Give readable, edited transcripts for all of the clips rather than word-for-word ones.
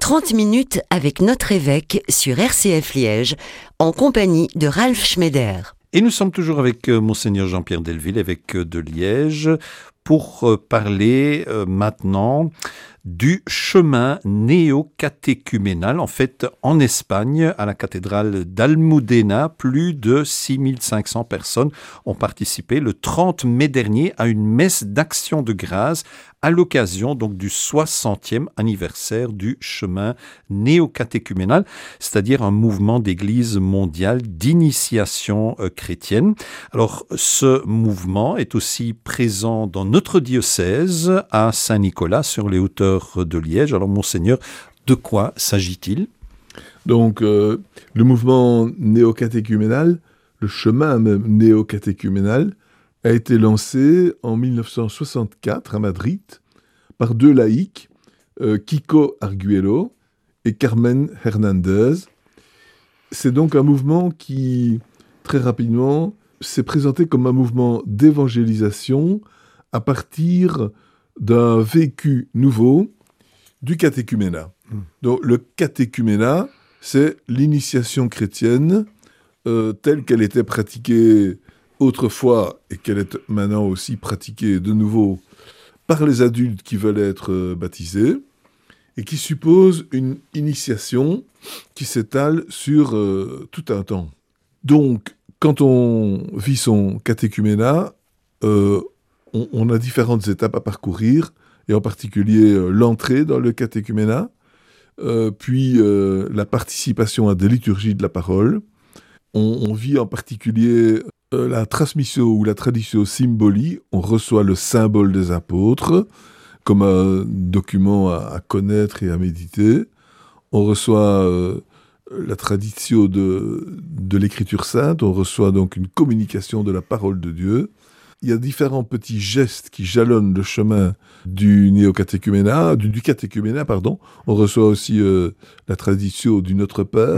30 minutes avec notre évêque sur RCF Liège, en compagnie de Ralph Schneider. Et nous sommes toujours avec Monseigneur Jean-Pierre Delville, évêque de Liège, pour parler maintenant du chemin néo-catéchuménal. En fait, en Espagne, à la cathédrale d'Almudena, plus de 6500 personnes ont participé le 30 mai dernier à une messe d'action de grâce à l'occasion donc du 60e anniversaire du chemin néo-catéchuménal, c'est-à-dire un mouvement d'église mondiale d'initiation chrétienne. Alors, ce mouvement est aussi présent dans notre diocèse à Saint-Nicolas, sur les hauteurs de Liège. Alors, Monseigneur, de quoi s'agit-il ? Donc, le mouvement néo-catéchuménal, le chemin même néo-catéchuménal, a été lancé en 1964 à Madrid par deux laïcs, Kiko Arguello et Carmen Hernandez. C'est donc un mouvement qui, très rapidement, s'est présenté comme un mouvement d'évangélisation à partir d'un vécu nouveau du catéchuménat. Donc, le catéchuménat, c'est l'initiation chrétienne telle qu'elle était pratiquée autrefois et qu'elle est maintenant aussi pratiquée de nouveau par les adultes qui veulent être baptisés et qui suppose une initiation qui s'étale sur tout un temps. Donc, quand on vit son catéchuménat, on a différentes étapes à parcourir, et en particulier l'entrée dans le catéchuménat, puis la participation à des liturgies de la parole. On vit en particulier la transmission ou la traditio symboli. On reçoit le symbole des apôtres comme un document à connaître et à méditer. On reçoit la tradition de l'écriture sainte. On reçoit donc une communication de la parole de Dieu. Il y a différents petits gestes qui jalonnent le chemin du néo-catéchuménat, du catéchuménat, pardon. On reçoit aussi la tradition du Notre Père.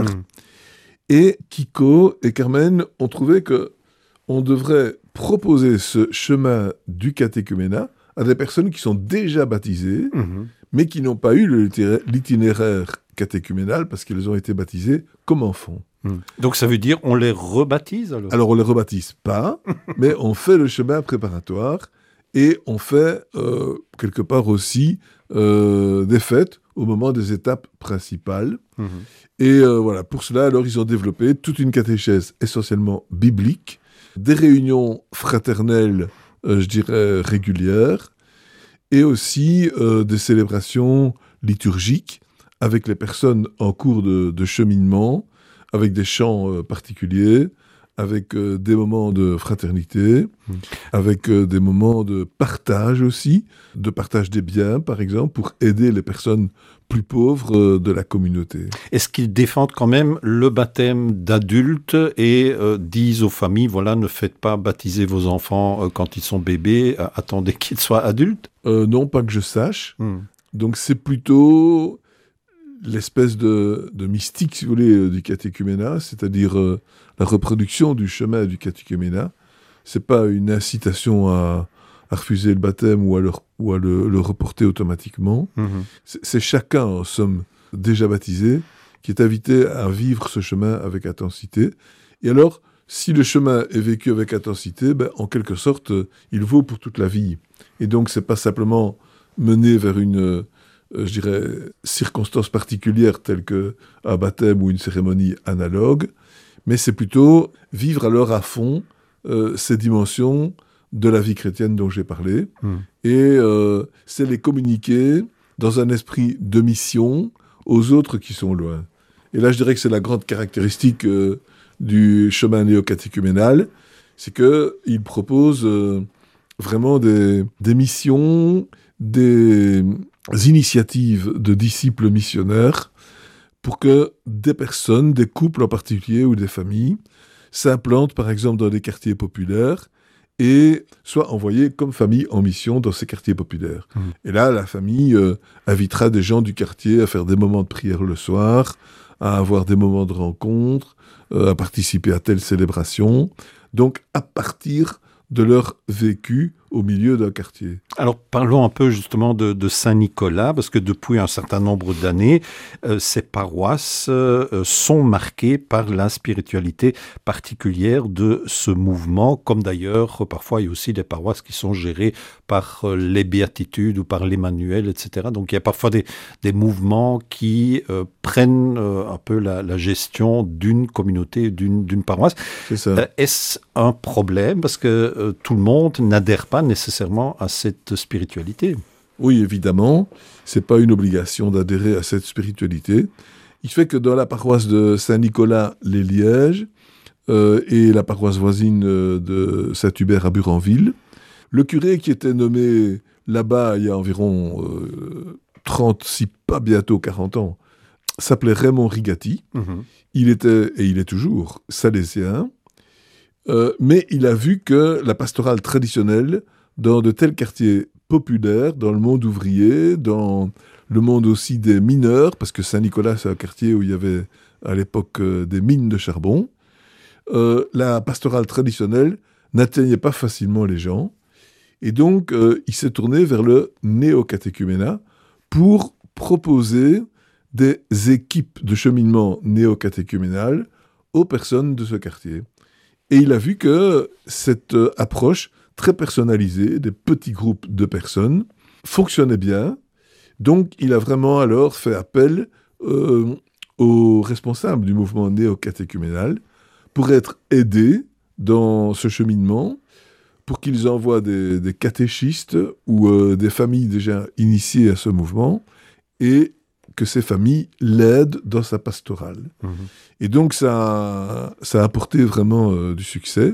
Et Kiko et Carmen ont trouvé qu'on devrait proposer ce chemin du catéchuménat à des personnes qui sont déjà baptisées, mais qui n'ont pas eu l'itinéraire catéchuménal parce qu'elles ont été baptisées comme enfants. Donc ça veut dire on les rebaptise alors ? Alors on les rebaptise pas, mais on fait le chemin préparatoire et on fait quelque part aussi des fêtes au moment des étapes principales. Et voilà, pour cela, alors ils ont développé toute une catéchèse essentiellement biblique, des réunions fraternelles, je dirais régulières, et aussi des célébrations liturgiques avec les personnes en cours de cheminement, avec des chants particuliers, avec des moments de fraternité, avec des moments de partage aussi, de partage des biens, par exemple, pour aider les personnes plus pauvres de la communauté. Est-ce qu'ils défendent quand même le baptême d'adultes et disent aux familles, voilà, ne faites pas baptiser vos enfants quand ils sont bébés, attendez qu'ils soient adultes ? Non, pas que je sache. Donc c'est plutôt l'espèce de mystique, si vous voulez, du catéchuménat, c'est-à-dire la reproduction du chemin du catéchuménat. C'est pas une incitation à refuser le baptême ou à le reporter automatiquement. C'est chacun, en somme, déjà baptisé, qui est invité à vivre ce chemin avec intensité. Et alors, si le chemin est vécu avec intensité, en quelque sorte, il vaut pour toute la vie. Et donc, c'est pas simplement mener vers une je dirais, circonstances particulières telles qu'un baptême ou une cérémonie analogue, mais c'est plutôt vivre alors à fond ces dimensions de la vie chrétienne dont j'ai parlé, et c'est les communiquer dans un esprit de mission aux autres qui sont loin. Et là, je dirais que c'est la grande caractéristique du chemin néo-catéchuménal, c'est qu'il propose vraiment des missions, des initiatives de disciples missionnaires pour que des personnes, des couples en particulier ou des familles s'implantent par exemple dans des quartiers populaires et soient envoyées comme famille en mission dans ces quartiers populaires. Et là, la famille invitera des gens du quartier à faire des moments de prière le soir, à avoir des moments de rencontre, à participer à telle célébration. Donc, à partir de leur vécu au milieu d'un quartier. Alors parlons un peu justement de Saint-Nicolas, parce que depuis un certain nombre d'années, ces paroisses sont marquées par la spiritualité particulière de ce mouvement, comme d'ailleurs parfois il y a aussi des paroisses qui sont gérées par les béatitudes ou par l'Emmanuel, etc. Donc il y a parfois des mouvements qui prennent un peu la gestion d'une communauté, d'une paroisse. C'est ça. Est-ce un problème parce que tout le monde n'adhère pas nécessairement à cette spiritualité? Oui, évidemment, c'est pas une obligation d'adhérer à cette spiritualité. Il fait que dans la paroisse de Saint-Nicolas-les-Lièges et la paroisse voisine de Saint-Hubert à Buranville, le curé qui était nommé là-bas il y a environ 30, si pas bientôt 40 ans, s'appelait Raymond Rigatti. Il était, et il est toujours, salésien. Mais il a vu que la pastorale traditionnelle, dans de tels quartiers populaires, dans le monde ouvrier, dans le monde aussi des mineurs, parce que Saint-Nicolas, c'est un quartier où il y avait à l'époque des mines de charbon, la pastorale traditionnelle n'atteignait pas facilement les gens. Et donc, il s'est tourné vers le néocatéchuménat pour proposer des équipes de cheminement néocatéchuménal aux personnes de ce quartier. Et il a vu que cette approche très personnalisée, des petits groupes de personnes, fonctionnait bien. Donc, il a vraiment alors fait appel aux responsables du mouvement néocatéchuménal pour être aidés dans ce cheminement, pour qu'ils envoient des catéchistes ou des familles déjà initiées à ce mouvement, et que ces familles l'aident dans sa pastorale. Et donc, ça a apporté vraiment du succès.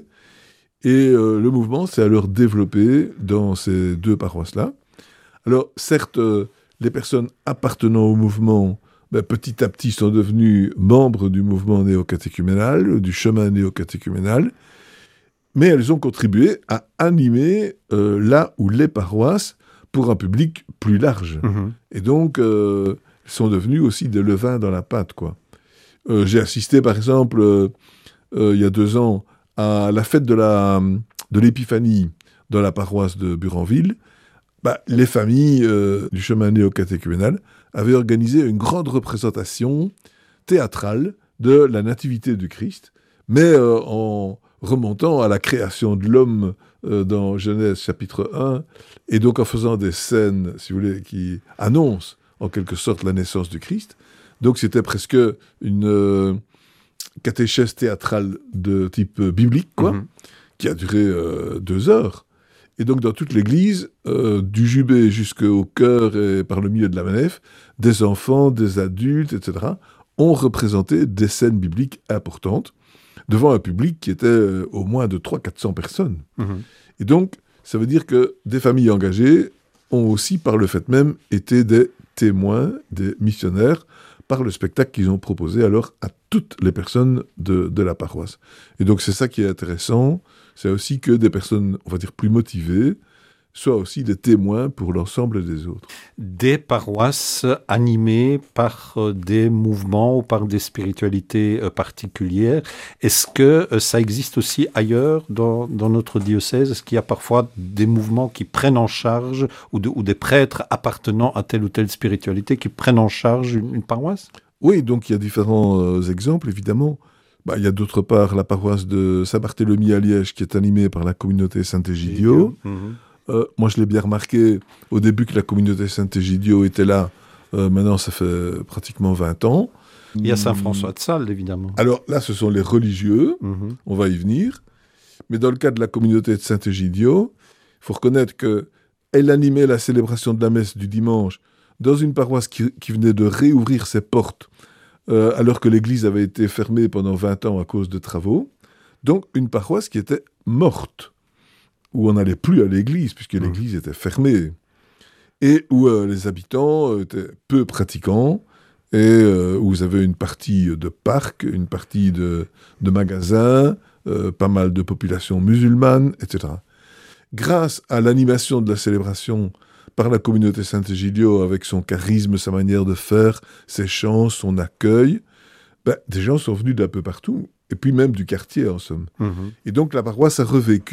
Et le mouvement s'est alors développé dans ces deux paroisses-là. Alors, certes, les personnes appartenant au mouvement, petit à petit, sont devenues membres du mouvement néocatéchuménal, du chemin néocatéchuménal, mais elles ont contribué à animer là où les paroisses pour un public plus large. Et donc, sont devenues aussi des levains dans la pâte, quoi. J'ai assisté, par exemple, il y a 2 ans, à la fête de l'Épiphanie dans la paroisse de Buranville. Les familles du chemin néocatéchuménal avaient organisé une grande représentation théâtrale de la nativité du Christ, mais en remontant à la création de l'homme dans Genèse chapitre 1, et donc en faisant des scènes, si vous voulez, qui annoncent en quelque sorte la naissance du Christ. Donc c'était presque une catéchèse théâtrale de type biblique, quoi, qui a duré 2 heures. Et donc dans toute l'église, du jubé jusqu'au chœur et par le milieu de la manef, des enfants, des adultes, etc., ont représenté des scènes bibliques importantes devant un public qui était au moins de 300-400 personnes. Et donc, ça veut dire que des familles engagées ont aussi, par le fait même, été des témoins, des missionnaires, par le spectacle qu'ils ont proposé alors à toutes les personnes de la paroisse. Et donc c'est ça qui est intéressant, c'est aussi que des personnes, on va dire, plus motivées, soient aussi des témoins pour l'ensemble des autres. Des paroisses animées par des mouvements ou par des spiritualités particulières. Est-ce que ça existe aussi ailleurs dans notre diocèse? Est-ce qu'il y a parfois des mouvements qui prennent en charge ou des prêtres appartenant à telle ou telle spiritualité qui prennent en charge une paroisse? Oui, donc il y a différents exemples, évidemment. Il y a d'autre part la paroisse de Saint-Barthélemy à Liège qui est animée par la communauté Saint-Égidio. Moi, je l'ai bien remarqué au début que la communauté Saint-Égidio était là. Maintenant, ça fait pratiquement 20 ans. Il y a Saint-François de Sales, évidemment. Alors là, ce sont les religieux. On va y venir. Mais dans le cas de la communauté de Saint-Égidio, il faut reconnaître qu'elle animait la célébration de la messe du dimanche dans une paroisse qui venait de réouvrir ses portes alors que l'église avait été fermée pendant 20 ans à cause de travaux. Donc, une paroisse qui était morte, où on n'allait plus à l'église, puisque l'église était fermée, et où les habitants étaient peu pratiquants, et où vous avez une partie de parcs, une partie de magasins, pas mal de populations musulmanes, etc. Grâce à l'animation de la célébration par la communauté Saint-Égidio, avec son charisme, sa manière de faire, ses chants, son accueil, des gens sont venus d'un peu partout, et puis même du quartier, en somme. Et donc la paroisse a revécu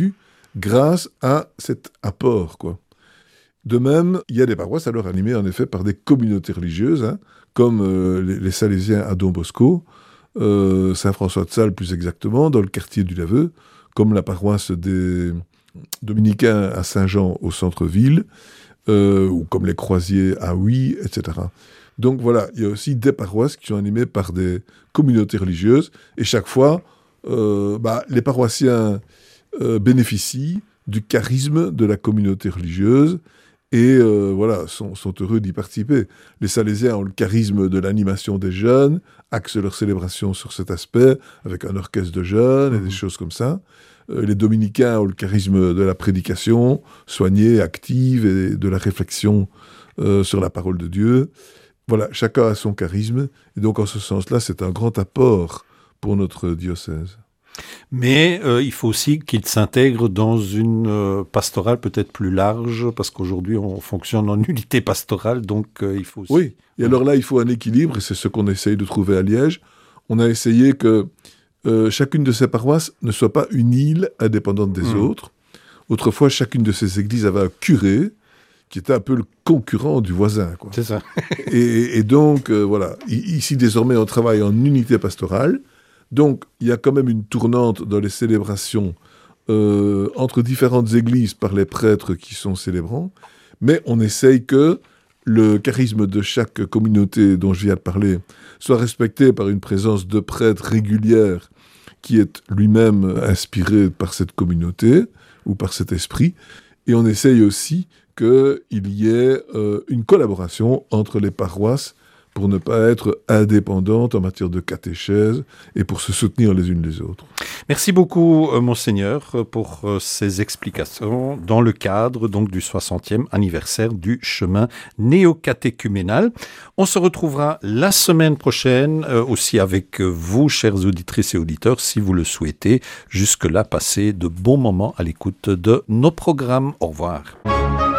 grâce à cet apport, quoi. De même, il y a des paroisses alors animées en effet par des communautés religieuses, hein, comme les Salésiens à Don Bosco, Saint-François de Sales plus exactement, dans le quartier du Laveux, comme la paroisse des Dominicains à Saint-Jean au centre-ville, ou comme les Croisiers à Huy, etc. Donc voilà, il y a aussi des paroisses qui sont animées par des communautés religieuses, et chaque fois, les paroissiens bénéficient du charisme de la communauté religieuse, et sont heureux d'y participer. Les Salésiens ont le charisme de l'animation des jeunes, axent leur célébration sur cet aspect, avec un orchestre de jeunes et des choses comme ça. Les Dominicains ont le charisme de la prédication, soignée, active, et de la réflexion sur la parole de Dieu. Voilà, chacun a son charisme, et donc en ce sens-là, c'est un grand apport pour notre diocèse. Mais il faut aussi qu'il s'intègre dans une pastorale peut-être plus large, parce qu'aujourd'hui on fonctionne en unité pastorale, donc il faut aussi... Oui, et alors là il faut un équilibre, et c'est ce qu'on essaye de trouver à Liège. On a essayé que chacune de ces paroisses ne soit pas une île indépendante des autres. Autrefois, chacune de ces églises avait un curé, qui était un peu le concurrent du voisin, quoi. C'est ça. et donc, voilà, ici désormais on travaille en unité pastorale. Donc, il y a quand même une tournante dans les célébrations entre différentes églises par les prêtres qui sont célébrants, mais on essaye que le charisme de chaque communauté dont je viens de parler soit respecté par une présence de prêtres régulière qui est lui-même inspiré par cette communauté ou par cet esprit, et on essaye aussi qu'il y ait une collaboration entre les paroisses pour ne pas être indépendante en matière de catéchèse et pour se soutenir les unes les autres. Merci beaucoup, Monseigneur, pour ces explications dans le cadre donc du 60e anniversaire du chemin néocatéchuménal. On se retrouvera la semaine prochaine aussi avec vous, chères auditrices et auditeurs, si vous le souhaitez. Jusque-là, passez de bons moments à l'écoute de nos programmes. Au revoir.